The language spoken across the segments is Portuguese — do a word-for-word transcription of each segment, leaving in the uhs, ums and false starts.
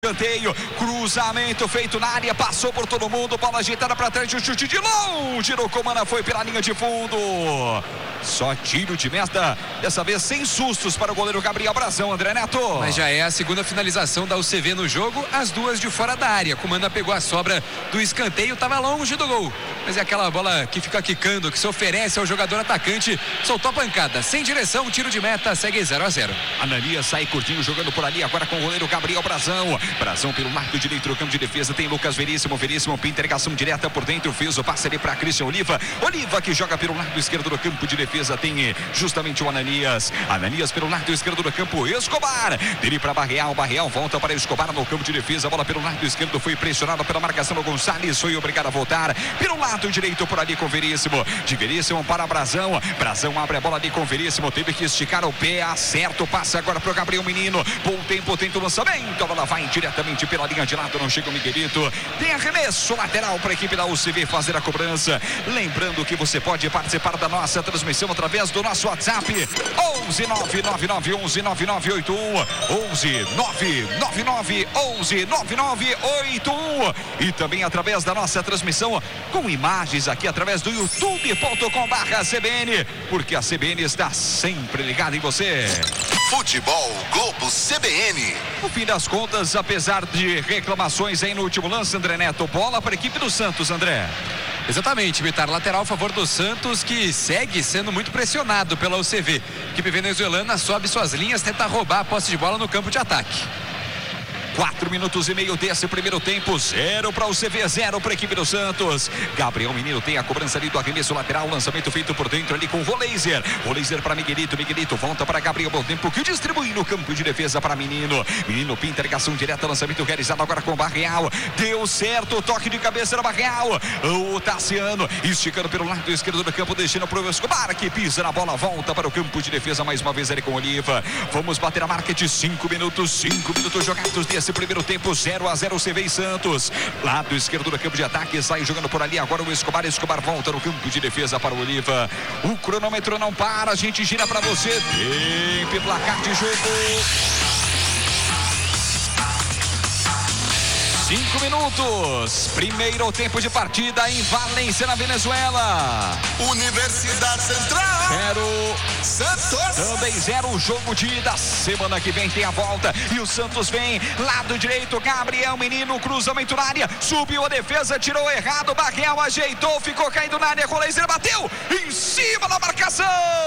Escanteio, cruzamento feito na área, passou por todo mundo, bola ajeitada para trás, o chute de longe, no comando foi pela linha de fundo. Só tiro de meta, dessa vez sem sustos para o goleiro Gabriel Brazão, André Neto. Mas já é a segunda finalização da U C V no jogo, as duas de fora da área. Comanda pegou a sobra do escanteio, estava longe do gol. Mas é aquela bola que fica quicando, que se oferece ao jogador atacante, soltou a pancada, sem direção, tiro de meta, segue zero a zero. Ananias sai curtinho, jogando por ali, agora com o goleiro Gabriel Brazão. Brazão pelo lado direito do campo de defesa, tem Lucas Veríssimo, Veríssimo, interligação direta por dentro, fez o passe ali para Christian Oliva. Oliva que joga pelo lado esquerdo do campo de defesa, tem justamente o Ananias. Ananias pelo lado esquerdo do campo, Escobar. Dele para Barreal, Barreal volta para Escobar no campo de defesa, a bola pelo lado esquerdo foi pressionada pela marcação do Gonçalves, foi obrigado a voltar pelo lado direito por ali com Veríssimo. De Veríssimo para Brazão. Brazão abre a bola ali com Veríssimo, teve que esticar o pé, acerta o passe agora para o Gabriel Menino. Bom tempo, tenta o lançamento, a bola vai diretamente pela linha de lado, não chega o Miguelito. Tem arremesso lateral para a equipe da U C V fazer a cobrança. Lembrando que você pode participar da nossa transmissão através do nosso WhatsApp onze nove nove nove onze nove nove oito um, onze nove nove nove onze nove nove oito um, e também através da nossa transmissão com imagens aqui através do youtube ponto com barra C B N, porque a C B N está sempre ligada em você. Futebol Globo C B N. No fim das contas, apesar de reclamações aí no último lance, André Neto, bola para a equipe do Santos, André. Exatamente, Bitar, lateral a favor do Santos, que segue sendo muito pressionado pela U C V. A equipe venezuelana sobe suas linhas, tenta roubar a posse de bola no campo de ataque. Quatro minutos e meio desse primeiro tempo, zero para o C V, zero para a equipe do Santos. Gabriel Menino tem a cobrança ali do arremesso lateral, lançamento feito por dentro ali com o Roleiser. Roleiser para Miguelito, Miguelito volta para Gabriel Bom Tempo, que distribui no campo de defesa para Menino. Menino pinta, ligação direta, lançamento realizado agora com o Barreal. Deu certo, toque de cabeça na Barreal. O Tassiano esticando pelo lado esquerdo do campo, deixando para o Escobar, que pisa na bola, volta para o campo de defesa mais uma vez ali com o Oliva. Vamos bater a marca de cinco minutos, cinco minutos jogados desse Esse primeiro tempo, zero a zero, C V e Santos. Lado esquerdo do campo de ataque, sai jogando por ali agora o Escobar. Escobar volta no campo de defesa para o Oliva. O cronômetro não para, a gente gira para você. Tempo e placar de jogo. Cinco minutos. Primeiro tempo de partida em Valência, na Venezuela. Universidade Central. Zero. Santos. Também zero o jogo de ida. Semana que vem tem a volta. E o Santos vem. Lado direito, Gabriel Menino. Cruzamento na área. Subiu a defesa, tirou errado. Barreal ajeitou, ficou caindo na área. Roleiser bateu em cima da marcação.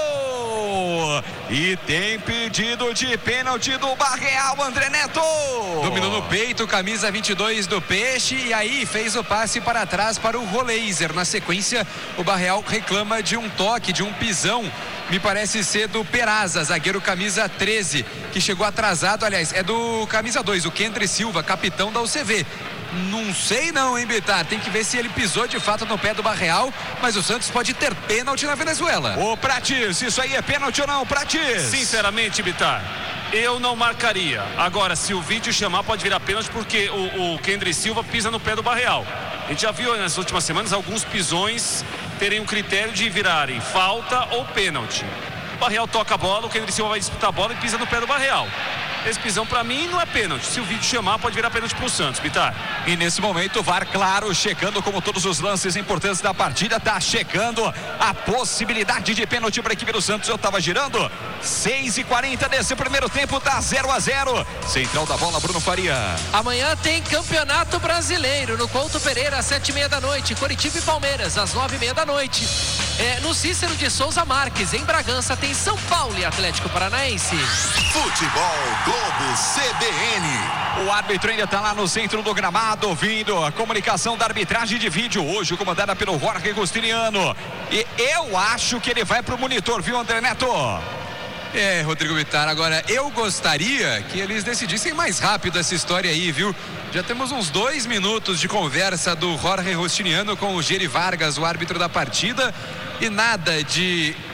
E tem pedido de pênalti do Barreal, André Neto. Dominou no peito, camisa vinte e dois do Peixe, e aí fez o passe para trás para o Roleiser. Na sequência, o Barreal reclama de um toque, de um pisão. Me parece ser do Peraza, zagueiro camisa treze, que chegou atrasado, aliás, é do camisa dois, o Kendry Silva, capitão da U C V. Não sei não, hein, Bitar? Tem que ver se ele pisou de fato no pé do Barreal, mas o Santos pode ter pênalti na Venezuela. Ô, Pratis, isso aí é pênalti ou não, Pratis? Sinceramente, Bitar, eu não marcaria. Agora, se o vídeo chamar, pode virar pênalti, porque o, o Kendry Silva pisa no pé do Barreal. A gente já viu nas últimas semanas alguns pisões terem um critério de virarem falta ou pênalti. O Barreal toca a bola, o Kendry Silva vai disputar a bola e pisa no pé do Barreal. Esse pisão pra mim não é pênalti. Se o vídeo chamar, pode virar pênalti pro Santos, Bitar. E nesse momento o V A R, claro, checando como todos os lances importantes da partida, tá checando a possibilidade de pênalti para a equipe do Santos. Eu tava girando. seis e quarenta desse primeiro tempo, tá zero a zero. Central da bola, Bruno Faria. Amanhã tem Campeonato Brasileiro no Couto Pereira, às sete e meia da noite. Coritiba e Palmeiras, às nove e meia da noite. É, no Cícero de Souza Marques, em Bragança, tem São Paulo e Atlético Paranaense. Futebol Globo C B N. O árbitro ainda está lá no centro do gramado, ouvindo a comunicação da arbitragem de vídeo, hoje comandada pelo Jorge Agostiniano. E eu acho que ele vai pro monitor, viu, André Neto? É, Rodrigo Bitar, agora eu gostaria que eles decidissem mais rápido essa história aí, viu? Já temos uns dois minutos de conversa do Jorge Agostiniano com o Geri Vargas, o árbitro da partida, e nada de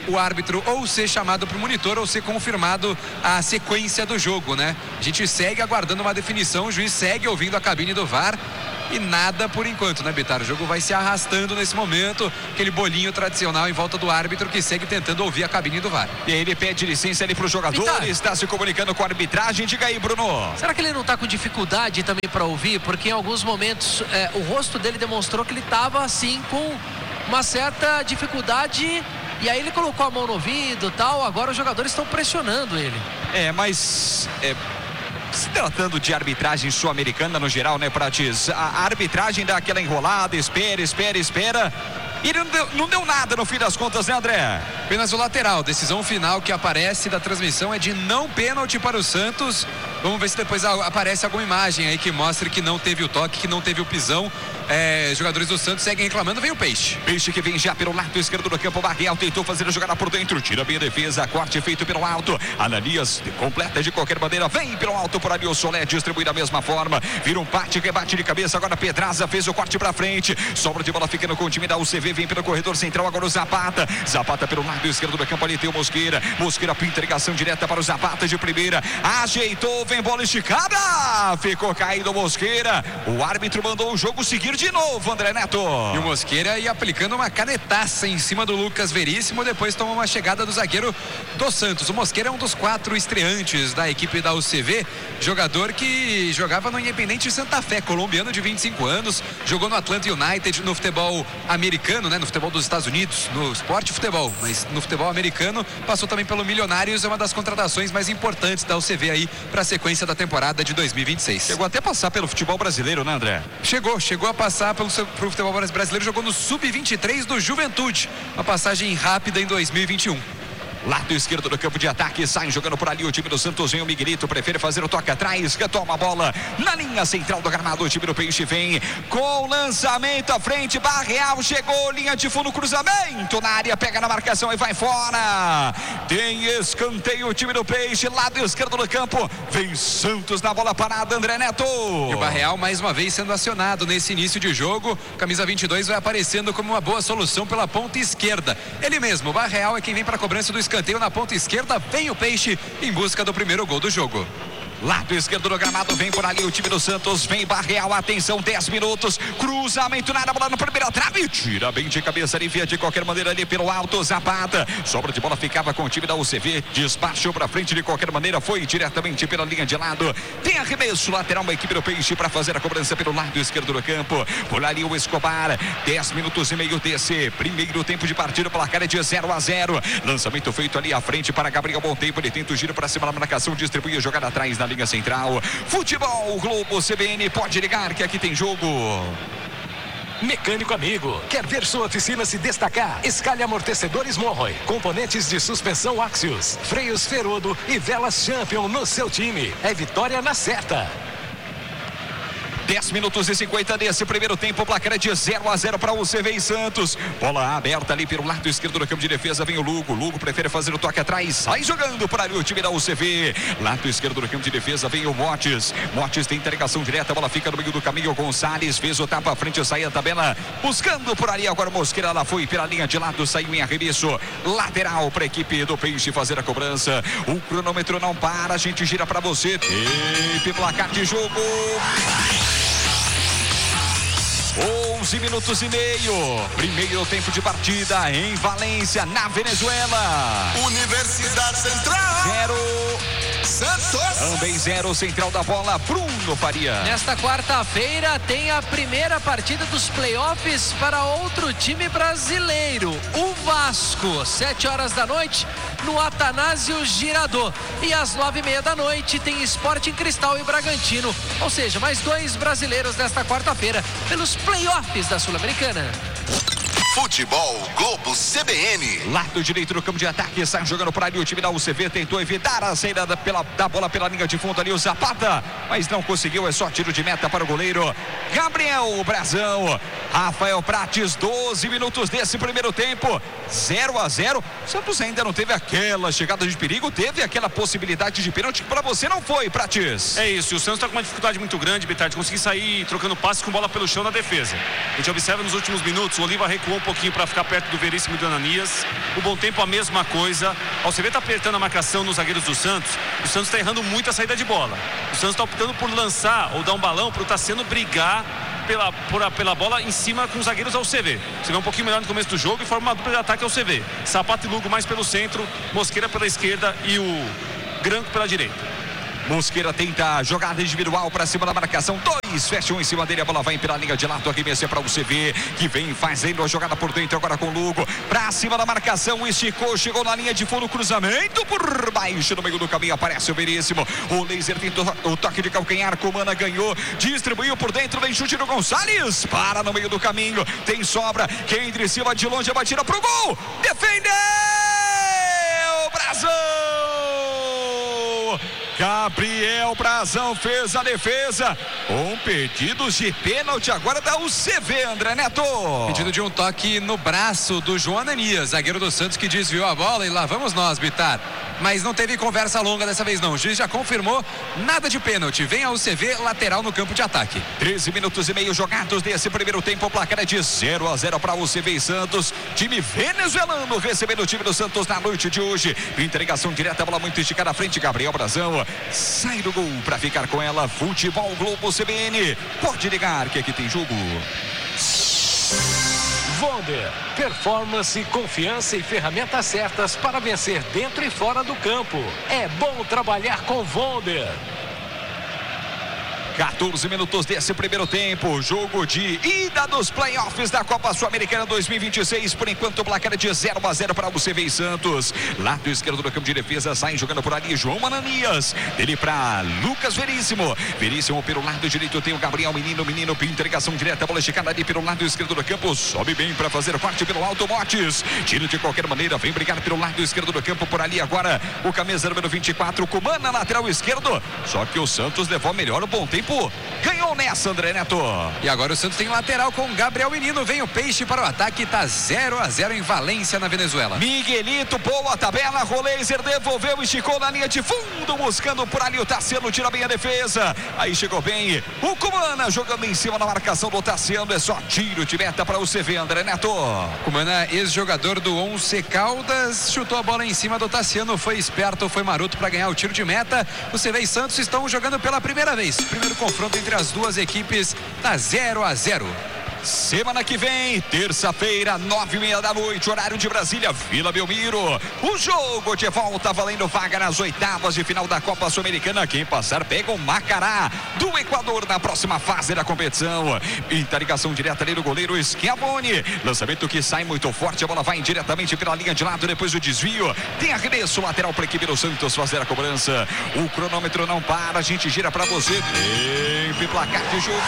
o árbitro ou ser chamado para o monitor ou ser confirmado a sequência do jogo, né? A gente segue aguardando uma definição, o juiz segue ouvindo a cabine do V A R e nada por enquanto, né, Bitar? O jogo vai se arrastando nesse momento, aquele bolinho tradicional em volta do árbitro que segue tentando ouvir a cabine do V A R. E ele pede licença ali pro jogador, Bitar, está se comunicando com a arbitragem. Diga aí, Bruno. será que ele não está com dificuldade também para ouvir? Porque em alguns momentos é, o rosto dele demonstrou que ele estava assim com uma certa dificuldade. E aí ele colocou a mão no ouvido e tal. Agora os jogadores estão pressionando ele. É, mas... É... Se tratando de arbitragem sul-americana no geral, né, Prates? A arbitragem dá aquela enrolada, espera, espera, espera. E não deu, não deu nada no fim das contas, né, André? Apenas o lateral. Decisão final que aparece da transmissão é de não pênalti para o Santos. Vamos ver se depois aparece alguma imagem aí que mostre que não teve o toque, que não teve o pisão. É, jogadores do Santos seguem reclamando, vem o Peixe. Peixe que vem já pelo lado esquerdo do campo. Barreal tentou fazer a jogada por dentro, tira bem a defesa, corte feito pelo alto. Ananias completa de qualquer maneira, vem pelo alto por ali o Solé, distribui da mesma forma, vira um bate, rebate de cabeça. Agora Pedraza fez o corte pra frente, sobra de bola ficando com o time da U C V, vem pelo corredor central. Agora o Zapata, Zapata pelo lado esquerdo do campo, ali tem o Mosqueira, Mosqueira pinta ligação direta para o Zapata de primeira, ajeitou, vem bola esticada, ficou caído o Mosqueira. O árbitro mandou o jogo seguir de novo, André Neto. E o Mosqueira ia aplicando uma canetaça em cima do Lucas Veríssimo, depois tomou uma chegada do zagueiro do Santos. O Mosqueira é um dos quatro estreantes da equipe da U C V, jogador que jogava no Independente Santa Fé, colombiano de vinte e cinco anos, jogou no Atlanta United no futebol americano, né, no futebol dos Estados Unidos, no esporte futebol, mas no futebol americano, passou também pelo Milionários, é uma das contratações mais importantes da U C V aí para a sequência da temporada de dois mil e vinte e seis. Chegou até a passar pelo futebol brasileiro, né, André? Chegou, chegou a passar pelo, pelo futebol brasileiro, jogou no sub vinte e três do Juventude, uma passagem rápida em dois mil e vinte e um. Lado esquerdo do campo de ataque, sai jogando por ali o time do Santos, vem o Miguelito, prefere fazer o toque atrás, retoma a bola na linha central do gramado, o time do Peixe vem com lançamento à frente, Barreal chegou, linha de fundo, cruzamento na área, pega na marcação e vai fora, tem escanteio o time do Peixe, lado esquerdo do campo, vem Santos na bola parada, André Neto. E o Barreal mais uma vez sendo acionado nesse início de jogo, camisa vinte e dois vai aparecendo como uma boa solução pela ponta esquerda, ele mesmo, o Barreal é quem vem para a cobrança do escanteio na ponta esquerda, vem o Peixe em busca do primeiro gol do jogo. Lado esquerdo do gramado, vem por ali o time do Santos, vem Barreal, atenção, dez minutos, cruzamento na área, bola na primeira trave, tira bem de cabeça, alivia de qualquer maneira ali pelo alto, Zapata, sobra de bola ficava com o time da U C V, despachou pra frente de qualquer maneira, foi diretamente pela linha de lado, tem arremesso lateral, uma equipe do Peixe para fazer a cobrança pelo lado esquerdo do campo, por ali o Escobar, dez minutos e meio desse primeiro tempo de partida, o placar é de zero a zero, lançamento feito ali à frente para Gabriel Monteiro, ele tenta o giro para cima da marcação, distribui a jogada atrás na linha central, Futebol Globo C B N, pode ligar que aqui tem jogo. Mecânico amigo, quer ver sua oficina se destacar? Escalhe amortecedores Monroy, componentes de suspensão Axios, freios Ferodo e velas Champion no seu time. É vitória na certa. dez minutos e cinquenta desse primeiro tempo, o placar é de zero a zero para o U C V e Santos. Bola aberta ali pelo lado esquerdo do campo de defesa, vem o Lugo. Lugo prefere fazer o toque atrás, sai jogando para ali o time da U C V. Lado esquerdo do campo de defesa, vem o Motes. Motes tem interligação direta, a bola fica no meio do caminho. Gonçalves fez o tapa à frente, sai a tabela, buscando por ali agora o Mosqueira. Ela foi pela linha de lado, saiu em arremesso lateral para a equipe do Peixe fazer a cobrança. O cronômetro não para, a gente gira para você. Tempo, placar de jogo. onze minutos e meio, primeiro tempo de partida em Valência, na Venezuela. Universidade Central. Zero. Santos. Também zero, central da bola, Bruno Faria. Nesta quarta-feira tem a primeira partida dos playoffs para outro time brasileiro, o Vasco. Sete horas da noite no Atanásio Girardot. E às nove e meia da noite tem Sporting Cristal e Bragantino. Ou seja, mais dois brasileiros nesta quarta-feira pelos playoffs da Sul-Americana. Futebol Globo C B N. Lado direito do campo de ataque, sai jogando para ali o time da U C V, tentou evitar a saída da, pela, da bola pela linha de fundo ali o Zapata, mas não conseguiu, é só tiro de meta para o goleiro Gabriel Brazão. Rafael Prates, doze minutos desse primeiro tempo, zero a zero. Santos ainda não teve aquela chegada de perigo, teve aquela possibilidade de pênalti que para você não foi, Prates. É isso, o Santos está com uma dificuldade muito grande, Bitar, de conseguir sair trocando passe com bola pelo chão na defesa. A gente observa nos últimos minutos, o Oliva recuou um pouquinho para ficar perto do Veríssimo e do Ananias. O Bom Tempo a mesma coisa. A U C V está apertando a marcação nos zagueiros do Santos. O Santos está errando muito a saída de bola. O Santos está optando por lançar ou dar um balão para o Tassiano brigar Pela, por, pela bola em cima com os zagueiros da U C V. Você vê um pouquinho melhor no começo do jogo e forma uma dupla de ataque ao U C V. Sapato e Lugo mais pelo centro, Mosqueira pela esquerda e o Granco pela direita. Mosqueira tenta jogada individual para cima da marcação. Dois fecham em cima dele. A bola vai pela linha de lado. Arremesso é para o U C V, que vem fazendo a jogada por dentro agora com o Lugo. Para cima da marcação. Esticou. Chegou na linha de fundo. Cruzamento por baixo. No meio do caminho aparece o Veríssimo. O Laser tentou o toque de calcanhar. Comana ganhou. Distribuiu por dentro. Vem chute do Gonçalves. Para no meio do caminho. Tem sobra. Kendry Silva de longe. A batida pro gol. Defendeu! Brasil! Gabriel Brazão fez a defesa. Com pedidos de pênalti agora da U C V, André Neto. Pedido de um toque no braço do João Ananias, zagueiro do Santos, que desviou a bola. E lá vamos nós, Bitar. Mas não teve conversa longa dessa vez não. O juiz já confirmou, nada de pênalti. Vem a U C V lateral no campo de ataque. treze minutos e meio jogados desse primeiro tempo. O placar é de zero a zero para U C V e Santos. Time venezuelano recebendo o time do Santos na noite de hoje. Entregação direta, bola muito esticada à frente. Gabriel Brazão sai do gol para ficar com ela. Futebol Globo C B N. Pode ligar que aqui tem jogo. Wonder, performance, confiança e ferramentas certas para vencer dentro e fora do campo. É bom trabalhar com Wonder. quatorze minutos desse primeiro tempo. Jogo de ida dos playoffs da Copa Sul-Americana dois mil e vinte e seis. Por enquanto o placar é de zero a zero para o U C V e Santos. Lado esquerdo do campo de defesa, sai jogando por ali João Ananias. Ele para Lucas Veríssimo. Veríssimo pelo lado direito tem o Gabriel Menino. Menino, interligação direta, bola esticada ali pelo lado esquerdo do campo. Sobe bem para fazer parte pelo alto Motes. Tiro de qualquer maneira, vem brigar pelo lado esquerdo do campo. Por ali agora o camisa número vinte e quatro, Comana, lateral esquerdo. Só que o Santos levou melhor o Bom Tempo. Ganhou nessa, André Neto. E agora o Santos tem lateral com Gabriel Menino. Vem o Peixe para o ataque. Tá zero a zero em Valência, na Venezuela. Miguelito, boa tabela. Roleiser devolveu, esticou na linha de fundo, buscando por ali o Tassiano. Tira bem a defesa. Aí chegou bem o Comana jogando em cima da marcação do Tassiano. É só tiro de meta para o U C V, André Neto. Comana, ex-jogador do Once Caldas, chutou a bola em cima do Tassiano. Foi esperto, foi maroto para ganhar o tiro de meta. O U C V e Santos estão jogando pela primeira vez. Primeiro confronto entre as duas equipes, tá zero a zero. Semana que vem, terça-feira, nove e meia da noite, horário de Brasília, Vila Belmiro. O jogo de volta valendo vaga nas oitavas de final da Copa Sul-Americana. Quem passar pega o Macará do Equador na próxima fase da competição. Interligação direta ali do goleiro Schiavone. Lançamento que sai muito forte, a bola vai diretamente pela linha de lado, depois o desvio. Tem arremesso lateral para a equipe do Santos fazer a cobrança. O cronômetro não para, a gente gira para você. Tempo e placar de jogo.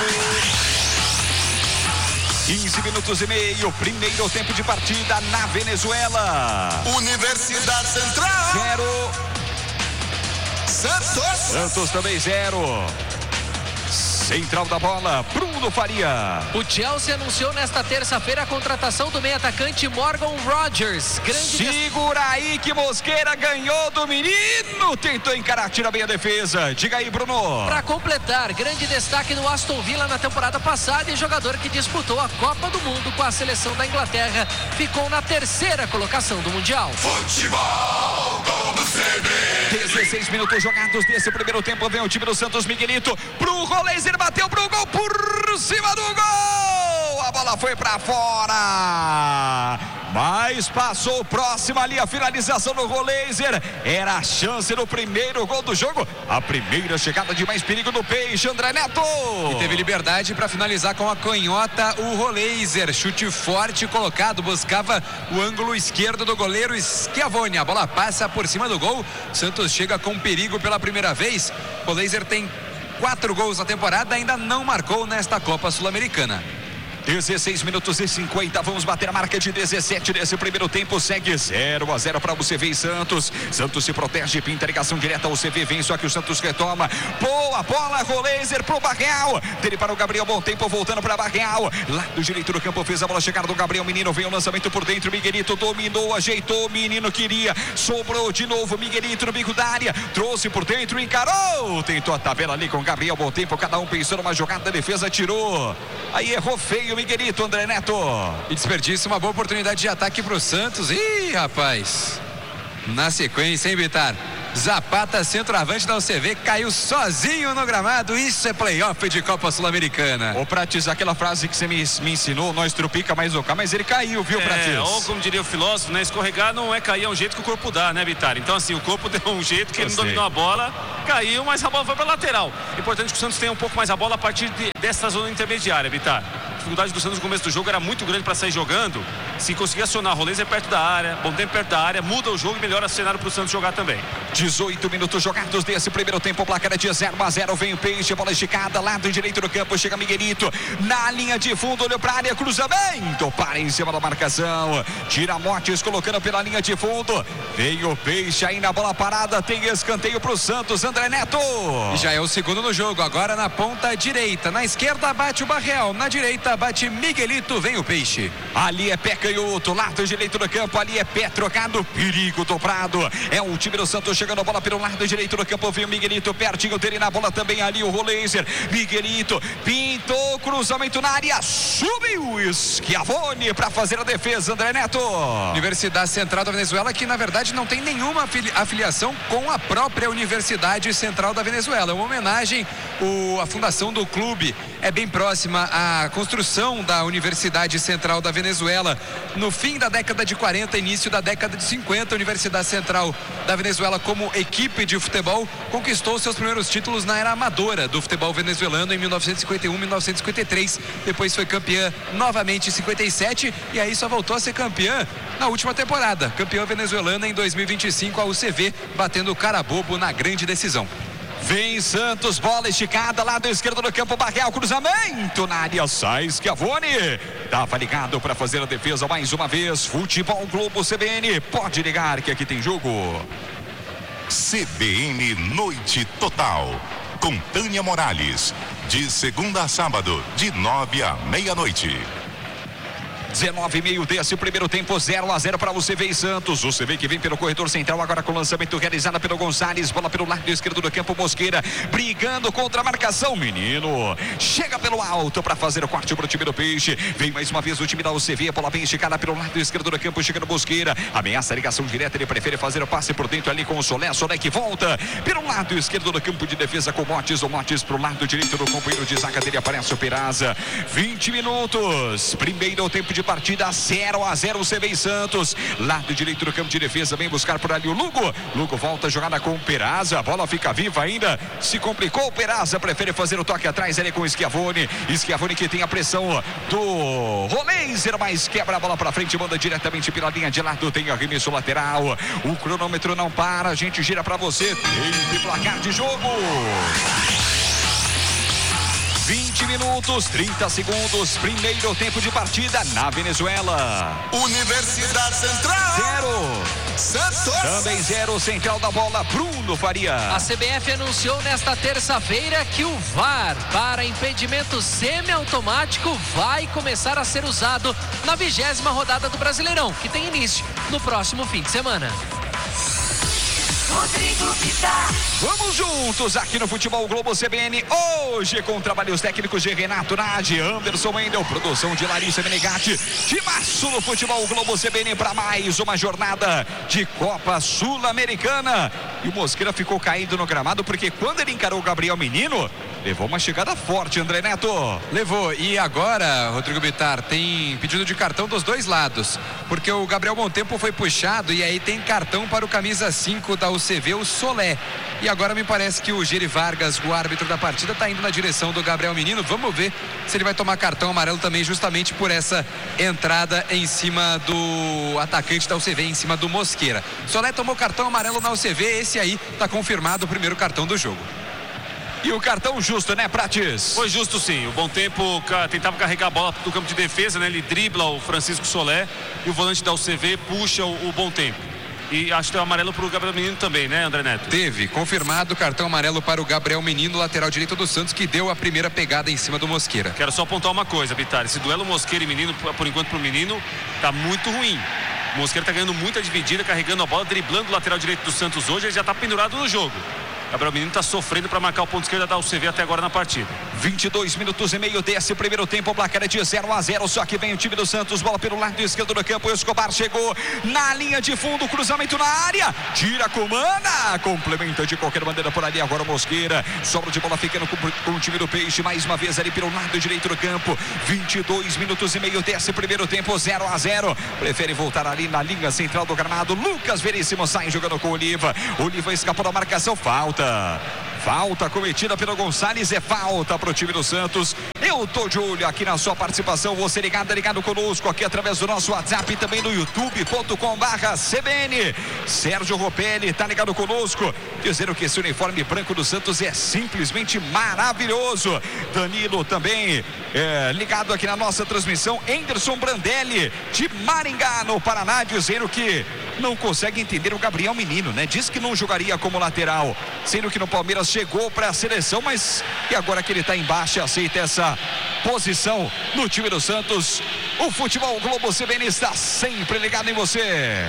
quinze minutos e meio, primeiro tempo de partida na Venezuela. Universidade Central. Zero. Santos. Santos também zero. Central da bola, Bruno Faria. O Chelsea anunciou nesta terça-feira a contratação do meio atacante Morgan Rogers. Grande Segura aí que Mosqueira ganhou do menino. Tentou encarar, tira bem a defesa. Diga aí, Bruno. Para completar, grande destaque no Aston Villa na temporada passada e jogador que disputou a Copa do Mundo com a seleção da Inglaterra. Ficou na terceira colocação do Mundial. Futebol Globo C B N. dezesseis minutos jogados desse primeiro tempo. Vem o time do Santos, Miguelito pro Roleiser, bateu pro gol, por cima do gol. A bola foi pra fora, mas passou próximo ali a finalização do Roleiser. Era a chance do primeiro gol do jogo. A primeira chegada de mais perigo do Peixe, André Neto. E teve liberdade para finalizar com a canhota o Roleiser. Chute forte colocado, buscava o ângulo esquerdo do goleiro Schiavone. A bola passa por cima do gol. Santos chega com perigo pela primeira vez. O Roleiser tem quatro gols na temporada, ainda não marcou nesta Copa Sul-Americana. dezesseis minutos e cinquenta, vamos bater a marca de dezessete desse primeiro tempo, segue zero a zero para o U C V e Santos. Santos se protege, pinta ligação direta, o U C V vem, só que o Santos retoma. Boa bola, Roleiser pro Barreal, dele para o Gabriel, bom tempo, voltando para Barreal, lado direito do campo, fez a bola chegar do Gabriel Menino, vem o lançamento por dentro, Miguelito dominou, ajeitou, Menino queria, sobrou de novo, Miguelito no bico da área, trouxe por dentro, encarou, tentou a tabela ali com o Gabriel, bom tempo, cada um pensou numa jogada, a defesa tirou, aí errou feio Veio o Miguelito, André Neto. E desperdiça uma boa oportunidade de ataque pro Santos. Ih, rapaz. Na sequência, hein, Bitar? Zapata, centroavante da U C V, caiu sozinho no gramado. Isso é playoff de Copa Sul-Americana. Ô, Prates, aquela frase que você me, me ensinou, nós trupica mais o cá, mas ele caiu, viu, é, Prates? Ou como diria o filósofo, né? Escorregar não é cair, é um jeito que o corpo dá, né, Bitar? Então, assim, o corpo deu um jeito que ele não dominou a bola, caiu, mas a bola foi para lateral. Importante que o Santos tenha um pouco mais a bola a partir de, dessa zona intermediária, Bitar. A dificuldade do Santos no começo do jogo era muito grande para sair jogando. Se conseguir acionar Rolês é perto da área, bom tempo perto da área, muda o jogo e melhora o cenário para o Santos jogar também. dezoito minutos jogados desse primeiro tempo, placar é de zero a zero, vem o Peixe, bola esticada, lado direito do campo, chega Miguelito, na linha de fundo, olhou para a área, cruzamento, para em cima da marcação, tira Motes, colocando pela linha de fundo, veio o Peixe aí na bola parada, tem escanteio para o Santos, André Neto. E já é o segundo no jogo, agora na ponta direita, na esquerda bate o Barreal, na direita bate Miguelito, vem o Peixe. Ali é pé canhoto, lado direito do campo, ali é pé trocado, perigo dobrado, é o time do Santos chegando a bola pelo lado direito do campo, vem o Miguelito, pertinho dele na bola também ali o Rolêzer, Miguelito, pintou, cruzamento na área, subiu Schiavone para fazer a defesa, André Neto. Universidade Central da Venezuela, que na verdade não tem nenhuma afiliação com a própria Universidade Central da Venezuela, é uma homenagem, o, a fundação do clube é bem próxima à construção da Universidade Central da Venezuela, no fim da década de quarenta, início da década de cinquenta, a Universidade Central da Venezuela como equipe de futebol conquistou seus primeiros títulos na era amadora do futebol venezuelano em mil novecentos e cinquenta e um, mil novecentos e cinquenta e três, depois foi campeã novamente em cinquenta e sete e aí só voltou a ser campeã na última temporada, campeã venezuelana em dois mil e vinte e cinco, a U C V batendo o Carabobo na grande decisão. Vem Santos, bola esticada, lado esquerdo do campo, Barreal, cruzamento na área, sai Schiavone, tava ligado para fazer a defesa mais uma vez, Futebol Globo C B N, pode ligar que aqui tem jogo. C B N Noite Total, com Tânia Morales, de segunda a sábado, de nove à meia-noite. dezenove e meio desse primeiro tempo, zero a zero para o C V e Santos. O C V que vem pelo corredor central agora com o lançamento realizado pelo Gonçalves, bola pelo lado esquerdo do campo, Mosqueira brigando contra a marcação, menino chega pelo alto para fazer o corte para o time do Peixe, vem mais uma vez o time da U C V, bola bem esticada pelo lado esquerdo do campo, chega no Mosqueira, ameaça a ligação direta, ele prefere fazer o passe por dentro ali com o Solé, Solé que volta pelo lado esquerdo do campo de defesa com Motes, o Motes pro lado direito do companheiro de zaga dele, aparece o Peraza, vinte minutos, primeiro tempo de partida, zero a zero, C V e Santos, lado direito do campo de defesa, vem buscar por ali o Lugo, Lugo volta a jogada com o Peraza, a bola fica viva ainda, se complicou, o Peraza prefere fazer o toque atrás ali com o Schiavone, Schiavone que tem a pressão do Rolêzer, mas quebra a bola para frente, manda diretamente pela linha de lado, tem arremesso lateral, o cronômetro não para, a gente gira para você, tem placar de jogo. vinte minutos, trinta segundos, primeiro tempo de partida na Venezuela. Universidade Central. Zero. Santos. Também zero, central da bola, Bruno Faria. A C B F anunciou nesta terça-feira que o V A R para impedimento semiautomático vai começar a ser usado na vigésima rodada do Brasileirão, que tem início no próximo fim de semana. Rodrigo Bitar. Vamos juntos aqui no Futebol Globo C B N, hoje com trabalhos técnicos de Renato Nadi, Anderson Wendel, produção de Larissa Menegatti, timaço no Futebol Globo C B N para mais uma jornada de Copa Sul-Americana. E o Mosqueira ficou caído no gramado porque quando ele encarou o Gabriel Menino, levou uma chegada forte, André Neto. Levou, e agora, Rodrigo Bitar, tem pedido de cartão dos dois lados, porque o Gabriel Montempo foi puxado e aí tem cartão para o camisa cinco da U C V, o Solé. E agora me parece que o Geri Vargas, o árbitro da partida, está indo na direção do Gabriel Menino. Vamos ver se ele vai tomar cartão amarelo também, justamente por essa entrada em cima do atacante da U C V, em cima do Mosqueira. Solé tomou cartão amarelo na U C V, esse aí está confirmado o primeiro cartão do jogo. E o cartão justo, né, Prates? Foi justo sim, o Bom Tempo tentava carregar a bola do campo de defesa, né? Ele dribla o Francisco Solé e o volante da U C V puxa o, o Bom Tempo. E acho que tem o amarelo para o Gabriel Menino também, né, André Neto? Teve, confirmado cartão amarelo para o Gabriel Menino, lateral direito do Santos, que deu a primeira pegada em cima do Mosqueira. Quero só apontar uma coisa, Bitar, esse duelo Mosqueira e Menino, por enquanto para o Menino, tá muito ruim. O Mosqueira tá ganhando muita dividida, carregando a bola, driblando o lateral direito do Santos hoje, ele já tá pendurado no jogo. Gabriel Menino está sofrendo para marcar o ponto esquerdo da U C V até agora na partida. vinte e dois minutos e meio desse primeiro tempo, o placar é de zero a zero, só que vem o time do Santos, bola pelo lado esquerdo do campo, o Escobar chegou na linha de fundo, cruzamento na área, tira com Mana, complementa de qualquer maneira por ali, agora o Mosqueira, sobra de bola ficando com, com o time do Peixe, mais uma vez ali pelo lado direito do campo, vinte e dois minutos e meio desse primeiro tempo, zero a zero, prefere voltar ali na linha central do gramado, Lucas Veríssimo sai jogando com o Oliva, Oliva escapou da marcação, falta. Falta cometida pelo Gonçalves, é falta para o time do Santos. Eu tô de olho aqui na sua participação, você ligado, ligado conosco aqui através do nosso WhatsApp e também no youtube ponto com barra C B N. Sérgio Ropelli tá ligado conosco, dizendo que esse uniforme branco do Santos é simplesmente maravilhoso. Danilo também é, ligado aqui na nossa transmissão. Anderson Brandelli de Maringá, no Paraná, dizendo que não consegue entender o Gabriel Menino, né? Diz que não jogaria como lateral, sendo que no Palmeiras chegou para a seleção, mas e agora que ele está embaixo, aceita essa posição no time do Santos. O Futebol Globo C B N está sempre ligado em você.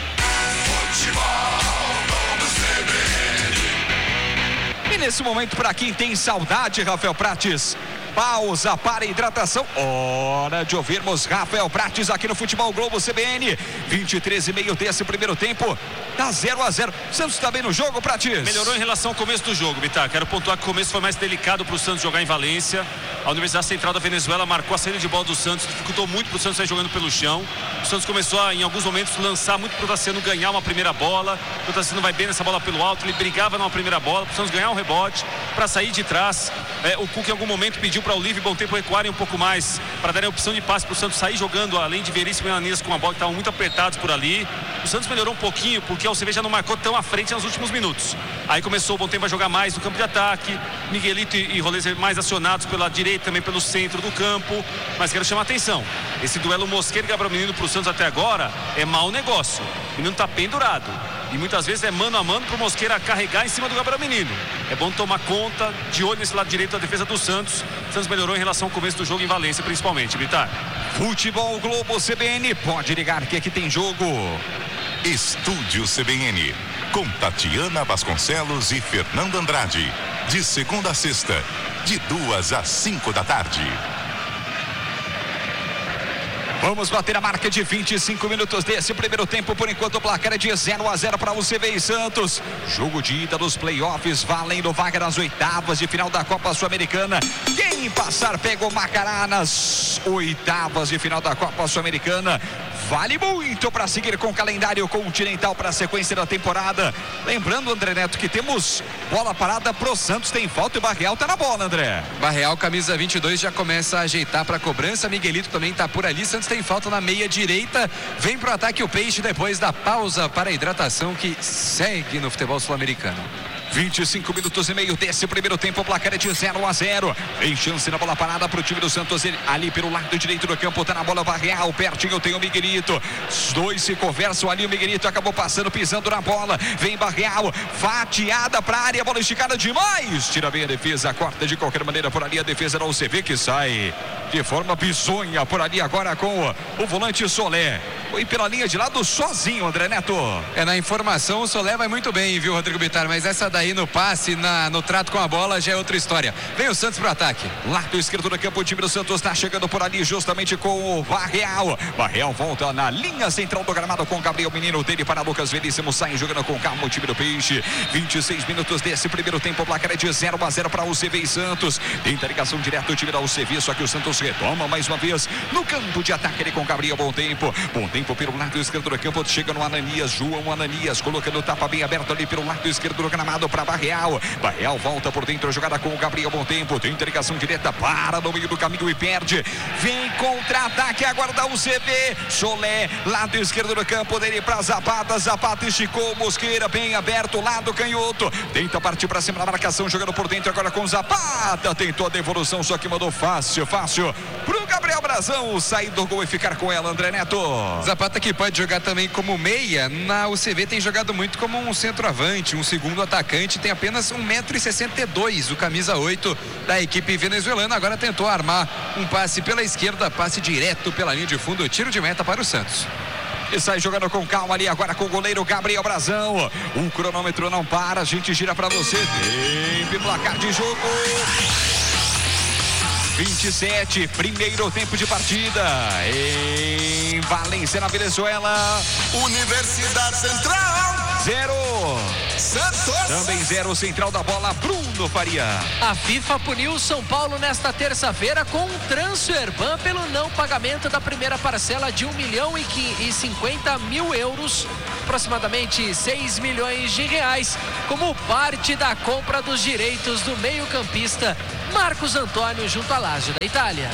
Futebol Globo C B N. E nesse momento, para quem tem saudade, Rafael Prates, pausa para hidratação, hora de ouvirmos Rafael Prates aqui no Futebol Globo C B N. Vinte e três e meio desse primeiro tempo, tá zero a zero. Santos está bem no jogo, Prates? Melhorou em relação ao começo do jogo, Bitar. Quero pontuar que o começo foi mais delicado para o Santos jogar em Valência. A Universidade Central da Venezuela marcou a saída de bola do Santos, dificultou muito para o Santos sair jogando pelo chão. O Santos começou a, em alguns momentos, lançar muito para o Tassiano ganhar uma primeira bola. O Tassiano vai bem nessa bola pelo alto, ele brigava numa primeira bola, para o Santos ganhar um rebote, para sair de trás. É, o Cuca em algum momento pediu para o Oliva e Bom Tempo recuarem um pouco mais, para darem a opção de passe para o Santos sair jogando, além de Veríssimo e Ananias com a bola, que estavam muito apertados por ali. O Santos melhorou um pouquinho, porque a U C V já não marcou tão à frente nos últimos minutos. Aí começou o Bom Tempo a jogar mais no campo de ataque, Miguelito e Rolês mais acionados pela direita, também pelo centro do campo. Mas quero chamar a atenção, esse duelo Mosqueira e Gabriel Menino para o Santos até agora é mau negócio. O menino está pendurado e muitas vezes é mano a mano para o Mosqueira carregar em cima do Gabriel Menino. É bom tomar conta, de olho nesse lado direito da defesa do Santos. O Santos melhorou em relação ao começo do jogo em Valência, principalmente, Bitar. Futebol Globo C B N, pode ligar que aqui tem jogo. Estúdio C B N, com Tatiana Vasconcelos e Fernando Andrade, de segunda a sexta, de duas às cinco da tarde. Vamos bater a marca de vinte e cinco minutos desse primeiro tempo. Por enquanto o placar é de zero a zero para o U C V e Santos. Jogo de ida dos playoffs, valendo vaga nas oitavas de final da Copa Sul-Americana. Quem passar pega o Macará nas oitavas de final da Copa Sul-Americana. Vale muito para seguir com o calendário continental para a sequência da temporada. Lembrando, André Neto, que temos bola parada pro Santos, tem falta e o Barreal tá na bola, André. Barreal, camisa vinte e dois, já começa a ajeitar para a cobrança. Miguelito também tá por ali. Santos tem falta na meia direita. Vem pro ataque o Peixe depois da pausa para a hidratação que segue no futebol sul-americano. vinte e cinco minutos e meio desse primeiro tempo, o placar é de zero a zero. Tem chance na bola parada pro time do Santos, ele, ali pelo lado direito do campo, tá na bola Barreal, pertinho tem o Miguelito. Os dois se conversam ali, o Miguelito acabou passando, pisando na bola. Vem Barreal, fatiada pra área, bola esticada demais. Tira bem a defesa, corta de qualquer maneira por ali a defesa da U C V, que sai de forma bizonha por ali agora com o, o volante Solé. Foi pela linha de lado sozinho, André Neto. É, na informação o Solé vai muito bem, viu, Rodrigo Bitar, mas essa daí no passe, na, no trato com a bola já é outra história. Vem o Santos pro ataque. Lado esquerdo do campo, o time do Santos está chegando por ali justamente com o Barreal. Barreal volta na linha central do gramado com o Gabriel Menino, dele para Lucas Veríssimo, sai jogando com calma o time do Peixe. vinte e seis minutos desse primeiro tempo, o placar é de zero a zero para o U C V e Santos. Tenta ligação direta do time da U C V, só que o Santos retoma mais uma vez no campo de ataque ele com Gabriel Bom Tempo. Bom Tempo pelo lado esquerdo do campo, chega no Ananias, João Ananias, colocando o tapa bem aberto ali pelo lado esquerdo do gramado para Barreal. Barreal volta por dentro, jogada com o Gabriel Bom Tempo, tem ligação direta, para no meio do caminho e perde. Vem contra-ataque agora da U C V. Solé, lado esquerdo do campo dele para Zapata. Zapata esticou, Mosqueira bem aberto, lado canhoto. Tenta partir para cima da marcação, jogando por dentro agora com Zapata. Tentou a devolução, só que mandou fácil, fácil pro Gabriel Brazão sair do gol e ficar com ela, André Neto. Zapata que pode jogar também como meia. Na U C V tem jogado muito como um centroavante, um segundo atacante, tem apenas um metro e sessenta e dois, o camisa oito da equipe venezuelana. Agora tentou armar um passe pela esquerda, passe direto pela linha de fundo, tiro de meta para o Santos. E sai jogando com calma ali agora com o goleiro Gabriel Brazão. O cronômetro não para, a gente gira pra você. Tempo e placar de jogo. vinte e sete, primeiro tempo de partida em Valência, na Venezuela. Universidade Central. Zero. Santos. Também zero, central da bola, Bruno Faria. A FIFA puniu o São Paulo nesta terça-feira com um transfer ban pelo não pagamento da primeira parcela de um milhão e cinquenta mil euros, aproximadamente seis milhões de reais, como parte da compra dos direitos do meio-campista Marcos Antônio junto à Lazio da Itália.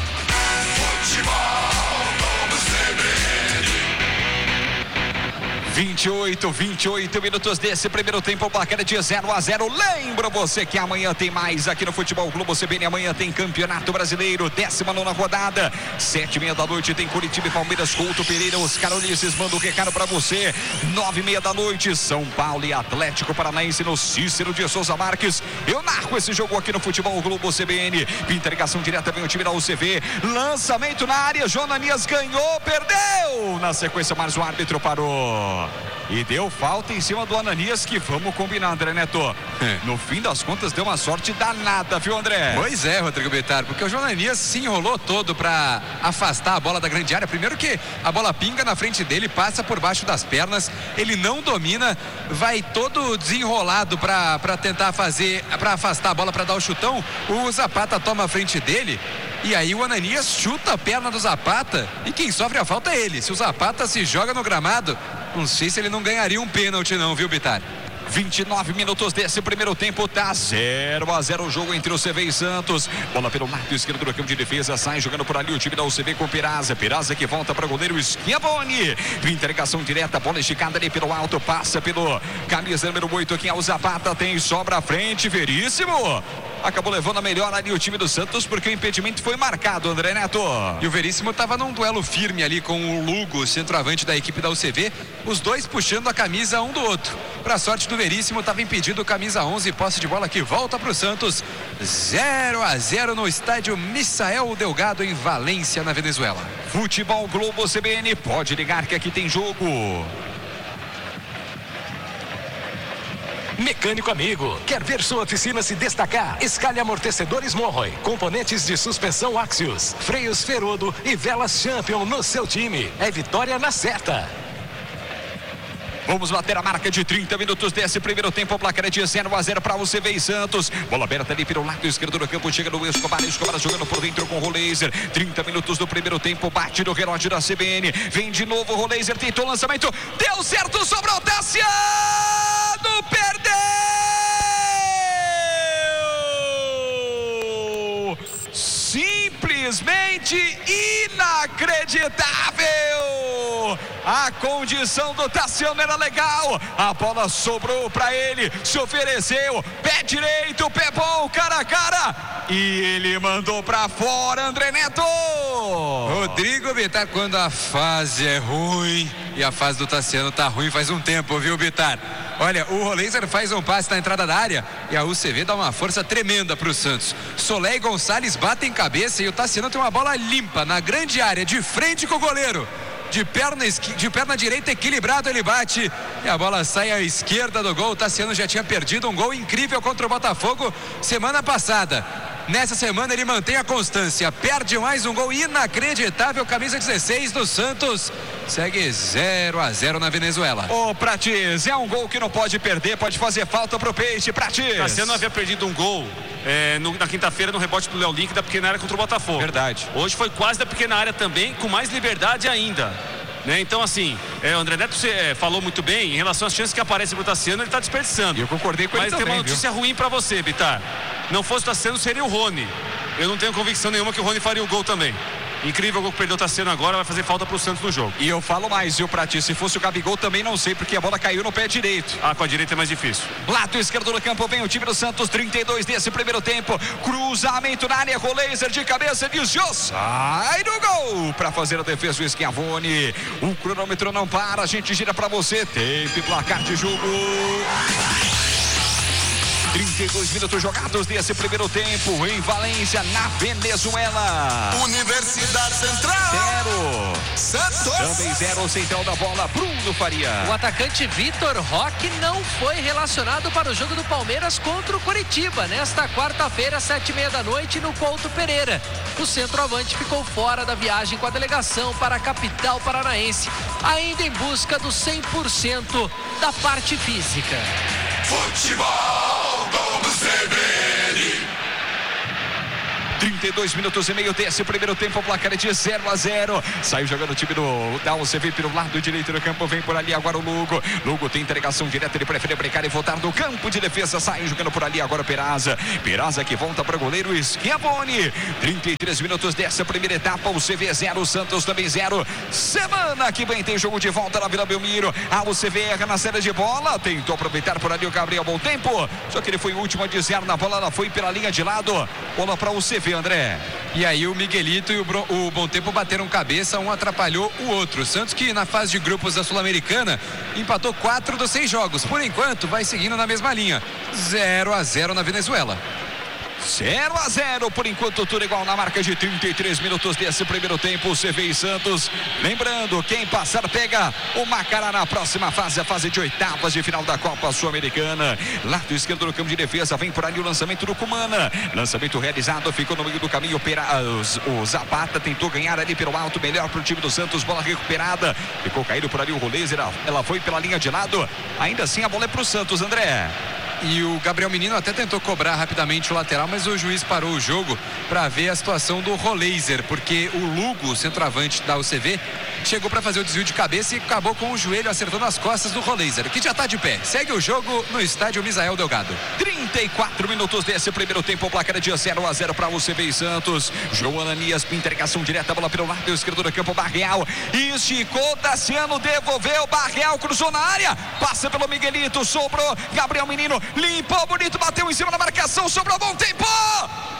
vinte e oito, vinte e oito minutos desse primeiro tempo, o placar é de zero a zero. Lembro você que amanhã tem mais aqui no Futebol Globo C B N. Amanhã tem Campeonato Brasileiro, décima nona rodada, sete e meia da noite tem Coritiba e Palmeiras, Couto Pereira, os Carolices mandam o recado pra você. Nove e meia da noite, São Paulo e Atlético Paranaense no Cícero de Souza Marques. Eu narro esse jogo aqui no Futebol Globo C B N. Interligação direta, vem o time da U C V. Lançamento na área, Jonanias ganhou, perdeu. Na sequência, mais o árbitro parou. E deu falta em cima do Ananias, que vamos combinar, André Neto. É. No fim das contas, deu uma sorte danada, viu, André? Pois é, Rodrigo Bittar, porque o Jonanias se enrolou todo para afastar a bola da grande área. Primeiro que a bola pinga na frente dele, passa por baixo das pernas, ele não domina, vai todo desenrolado para tentar fazer, para afastar a bola, para dar o chutão. O Zapata toma a frente dele. E aí o Ananias chuta a perna do Zapata e quem sofre a falta é ele. Se o Zapata se joga no gramado, não sei se ele não ganharia um pênalti não, viu, Bittar? vinte e nove minutos desse primeiro tempo, tá zero a zero o jogo entre o C V e Santos. Bola pelo lado esquerdo do campo de defesa, sai jogando por ali o time da U C V com Peraza. Peraza que volta para o goleiro Schiavone. Interligação direta, bola esticada ali pelo alto, passa pelo camisa número oito, aqui é o Zapata, tem sobra à frente, Veríssimo. Acabou levando a melhor ali o time do Santos, porque o impedimento foi marcado, André Neto. E o Veríssimo estava num duelo firme ali com o Lugo, centroavante da equipe da U C V, os dois puxando a camisa um do outro. Para sorte do Veríssimo, estava impedido, camisa onze, posse de bola que volta para o Santos. zero a zero no estádio Misael Delgado, em Valência, na Venezuela. Futebol Globo C B N, pode ligar que aqui tem jogo. Mecânico amigo, quer ver sua oficina se destacar? Escalhe amortecedores Monroy, componentes de suspensão Axios, freios Ferodo e velas Champion no seu time. É vitória na certa. Vamos bater a marca de trinta minutos desse primeiro tempo. O placar é de zero a zero para o C V e Santos. Bola aberta ali pelo lado esquerdo do campo. Chega no Escobar. Escobar jogando por dentro com o Roleiser. trinta minutos do primeiro tempo. Bate no relógio da C B N. Vem de novo o Roleiser. Tentou o lançamento. Deu certo. Sobrou Tassiano. Perdeu. Simplesmente inacreditável. A condição do Tassiano era legal. A bola sobrou para ele. Se ofereceu. Pé direito, pé bom, cara a cara. E ele mandou para fora, André Neto. Rodrigo Bittar, quando a fase é ruim, e a fase do Tassiano tá ruim faz um tempo, viu, Bittar? Olha, o Roleiser faz um passe na entrada da área e a U C V dá uma força tremenda pro Santos. Solé e Gonçalves batem cabeça e o Tassiano tem uma bola limpa na grande área, de frente com o goleiro. De perna, de perna direita equilibrado ele bate e a bola sai à esquerda do gol. O Tassiano já tinha perdido um gol incrível contra o Botafogo semana passada. Nessa semana ele mantém a constância, perde mais um gol inacreditável. Camisa dezesseis do Santos segue zero a zero na Venezuela. Ô, Prates, é um gol que não pode perder, pode fazer falta pro Peixe, Prates. Tassiano havia perdido um gol é, no, na quinta-feira no rebote do Léo Link da pequena área contra o Botafogo. Verdade. Hoje foi quase da pequena área também, com mais liberdade ainda. Né? Então, assim, é, o André Neto você, é, falou muito bem em relação às chances que aparecem pro Tassiano, ele tá desperdiçando. E eu concordei com Mas ele também, tem uma notícia viu? ruim pra você, Bittar. Não fosse o Tassiano, seria o Rony. Eu não tenho convicção nenhuma que o Rony faria o gol também. Incrível o gol que perdeu o Tassiano agora, vai fazer falta pro Santos no jogo. E eu falo mais, viu, Pratis? Se fosse o Gabigol também não sei, porque a bola caiu no pé direito. Ah, com a direita é mais difícil. Lado esquerdo do campo vem o time do Santos, trinta e dois desse primeiro tempo. Cruzamento na área, Roleiser de cabeça, desviou, sai do gol para fazer a defesa do Schiavone. O cronômetro não para, a gente gira para você. Tempo e placar de jogo. trinta e dois minutos jogados desse primeiro tempo em Valência, na Venezuela. Universidade Central. Zero. Santos. Também zero, central da bola, Bruno Faria. O atacante Vitor Roque não foi relacionado para o jogo do Palmeiras contra o Coritiba, nesta quarta-feira, sete e meia da noite, no Couto Pereira. O centroavante ficou fora da viagem com a delegação para a capital paranaense, ainda em busca do cem por cento da parte física. Futebol do C B N. trinta e dois minutos e meio desse primeiro tempo, o placar é de zero a zero. Saiu jogando o time do da U C V pelo lado direito do campo, vem por ali agora o Lugo. Lugo tem entregação direta, ele prefere brincar e voltar do campo de defesa. Sai jogando por ali agora o Peraza. Peraza que volta para o goleiro Schiavone. trinta e três minutos dessa primeira etapa, o C V zero, Santos também zero. Semana que vem tem jogo de volta na Vila Belmiro. A U C V erra na série de bola, tentou aproveitar por ali o Gabriel, bom tempo. Só que ele foi o último a desviar na bola, ela foi pela linha de lado. Bola para o U C V, André. E aí o Miguelito e o, Bro, o Bom Tempo bateram cabeça, um atrapalhou o outro. Santos que na fase de grupos da Sul-Americana empatou quatro dos seis jogos. Por enquanto vai seguindo na mesma linha, zero a zero na Venezuela. zero a zero, por enquanto tudo igual na marca de trinta e três minutos desse primeiro tempo, C V e Santos. Lembrando, quem passar pega o Macará na próxima fase, a fase de oitavas de final da Copa Sul-Americana. Lado esquerdo do campo de defesa, vem por ali o lançamento do Cumana. Lançamento realizado, ficou no meio do caminho, o Zapata tentou ganhar ali pelo alto, melhor para o time do Santos, bola recuperada. Ficou caído por ali o Rolezer, ela foi pela linha de lado. Ainda assim a bola é para o Santos, André. E o Gabriel Menino até tentou cobrar rapidamente o lateral, mas o juiz parou o jogo para ver a situação do Roleiser, porque o Lugo, centroavante da U C V, chegou para fazer o desvio de cabeça e acabou com o joelho acertando as costas do Roleiser, que já está de pé. Segue o jogo no estádio Misael Delgado. trinta e quatro minutos desse primeiro tempo, o placar é de zero a zero para U C V e Santos. João Ananias, entregação direta, bola pelo lado esquerdo do campo, Barreal esticou, Tassiano devolveu, Barreal cruzou na área, passa pelo Miguelito, sobrou, Gabriel Menino limpou bonito, bateu em cima da marcação, sobrou, bom tempo!